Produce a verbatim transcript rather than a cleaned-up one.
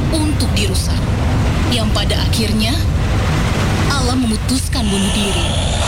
untuk dirusak. Yang pada akhirnya, alam memutuskan bunuh diri.